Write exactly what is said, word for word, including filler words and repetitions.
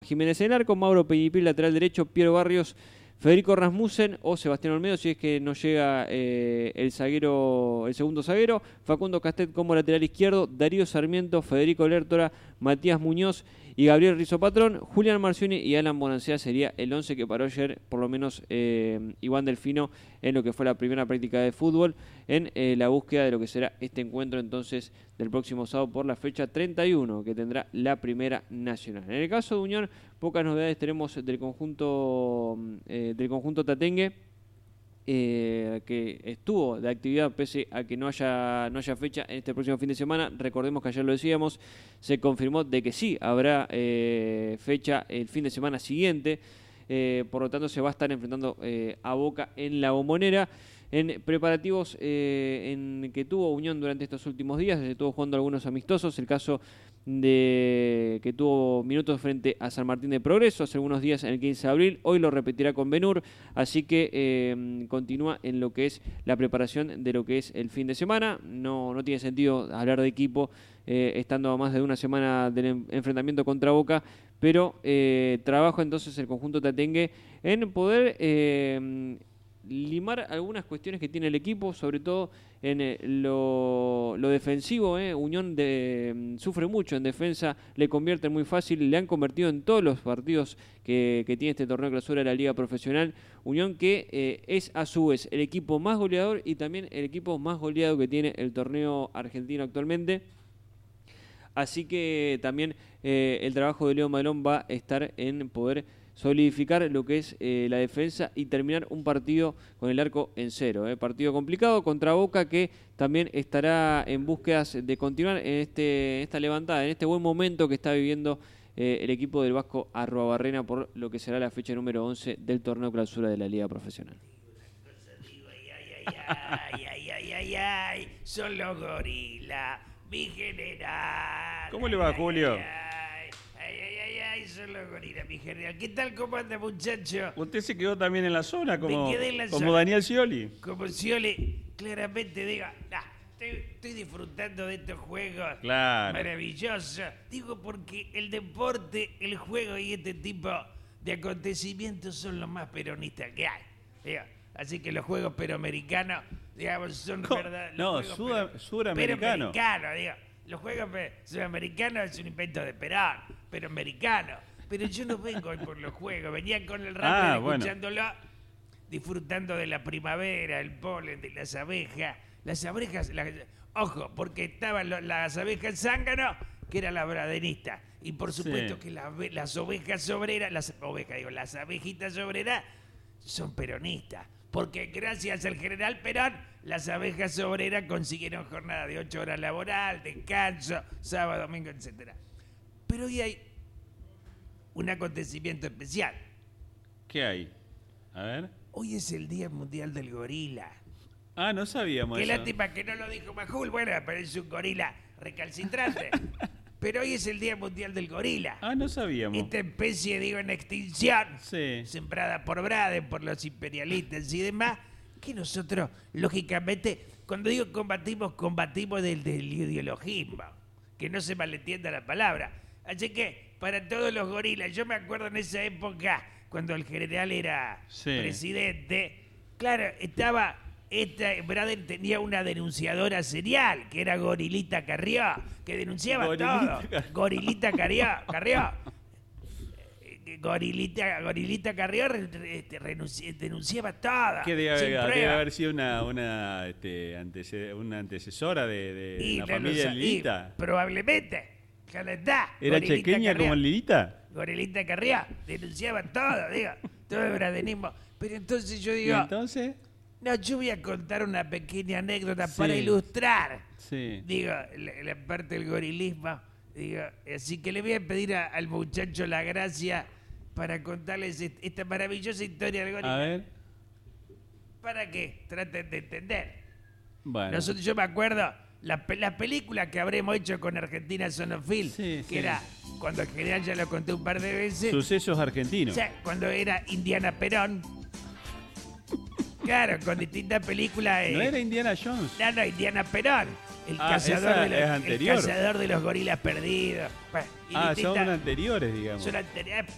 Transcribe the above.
Jiménez en arco, Mauro Peñipil lateral derecho, Piero Barrios, Federico Rasmussen o Sebastián Olmedo si es que no llega eh, el zaguero, el segundo zaguero, Facundo Castet como lateral izquierdo, Darío Sarmiento, Federico Lertora, Matías Muñoz y Gabriel Rizzo-Patrón, Julián Marcioni y Alan Bonancea sería el once que paró ayer, por lo menos eh, Iván Delfino, en lo que fue la primera práctica de fútbol, en eh, la búsqueda de lo que será este encuentro entonces del próximo sábado por la fecha treinta y uno, que tendrá la Primera Nacional. En el caso de Unión, pocas novedades tenemos del conjunto, eh, del conjunto tatengue, Eh, que estuvo de actividad pese a que no haya no haya fecha en este próximo fin de semana. Recordemos que ayer lo decíamos, se confirmó de que sí habrá eh, fecha el fin de semana siguiente, eh, por lo tanto se va a estar enfrentando eh, a Boca en la Bombonera. En preparativos eh, en que tuvo Unión durante estos últimos días, se estuvo jugando algunos amistosos, el caso de que tuvo minutos frente a San Martín de Progreso hace algunos días en el quince de abril, hoy lo repetirá con Benur, así que eh, continúa en lo que es la preparación de lo que es el fin de semana. No, no tiene sentido hablar de equipo eh, estando a más de una semana del enfrentamiento contra Boca, pero eh, trabaja entonces el conjunto tatengue en poder eh, limar algunas cuestiones que tiene el equipo, sobre todo en eh, lo, lo defensivo. eh. Unión de, sufre mucho en defensa, le convierten muy fácil, le han convertido en todos los partidos que, que tiene este torneo de clausura de la Liga Profesional. Unión que eh, es a su vez el equipo más goleador y también el equipo más goleado que tiene el torneo argentino actualmente. Así que también eh, el trabajo de Leo Malón va a estar en poder solidificar lo que es eh, la defensa y terminar un partido con el arco en cero. Eh. Partido complicado contra Boca, que también estará en búsquedas de continuar en este, esta levantada, en este buen momento que está viviendo eh, el equipo del Vasco Arruabarrena por lo que será la fecha número once del torneo clausura de la Liga Profesional. Ay, ay, ay, ay, ay, ay, son los gorilas, mi general. ¿Cómo le va, Julio? Ay, ay, ay, ay, ay, son los gorilas, mi general. ¿Qué tal, cómo anda, muchacho? Usted se quedó también en la zona, como, Me quedé en la como zona. Daniel Scioli. Como Scioli claramente diga, nah, estoy, estoy disfrutando de estos juegos Claro. maravillosos. Digo, porque el deporte, el juego y este tipo de acontecimientos son los más peronistas que hay. Digo, así que los juegos peroamericanos, digamos, son ¿Cómo? verdad. los No, juegos suda- pero- suramericano. peroamericanos, digo. Los juegos pe- sudamericanos es un invento de Perón, peroamericano. Pero yo no vengo hoy por los juegos, venía con el Ah, radio bueno. escuchándolo, disfrutando de la primavera, el polen, de las abejas. Las abejas, las- ojo, porque estaban lo- las abejas zángano, que era la bradenista. Y por supuesto Sí. que la ave- las ovejas obreras, las ovejas, digo, las abejitas obreras son peronistas. Porque gracias al general Perón, las abejas obreras consiguieron jornada de ocho horas laboral, descanso, sábado, domingo, etcétera. Pero hoy hay un acontecimiento especial. ¿Qué hay? A ver. Hoy es el Día Mundial del Gorila. Ah, no sabíamos Qué eso. lástima que no lo dijo Majul. Bueno, pero es un gorila recalcitrante. Pero hoy es el Día Mundial del Gorila. Ah, no sabíamos. Esta especie, digo, en extinción, Sí. sembrada por Braden, por los imperialistas y demás, que nosotros, lógicamente, cuando digo combatimos, combatimos del, del ideologismo, que no se malentienda la palabra. Así que, para todos los gorilas, yo me acuerdo en esa época, cuando el general era Sí. presidente, claro, estaba... Esta, Braden tenía una denunciadora serial, que era Gorilita Carrió, que denunciaba Gorilita todo. Car- Gorilita Carrió, Carrió. Eh, Gorilita, Gorilita Carrió re- re- este, renunci- denunciaba todo. Que debe, sin debe prueba. haber sido una, una, este, antece- una antecesora de, de Y la no familia lo de sa- Lilita. y probablemente. Ya la está. ¿Era Gorilita chequeña Carrió. como Lilita? Gorilita Carrió. Denunciaba todo, digo. Todo el bradenismo. Pero entonces yo ¿Y digo, entonces? no, yo voy a contar una pequeña anécdota Sí. para ilustrar. Sí. Digo, la, la parte del gorilismo. Digo, así que le voy a pedir a- al muchacho la gracia para contarles est- esta maravillosa historia del gorila. A ver. Para que traten de entender. Bueno. Nosotros, yo me acuerdo, la, pe- la película que habremos hecho con Argentina Sonofil, Sí, que sí. era, cuando el general ya lo conté un par de veces, Sucesos o argentinos. sea, cuando era Indiana Perón. Claro, con distintas películas. eh, ¿No era Indiana Jones? No, no, Indiana Perón. El, Ah, cazador, esa de los, es el anterior. cazador de los gorilas perdidos. Bueno, y Ah, distintas- son anteriores, digamos. son anteriores.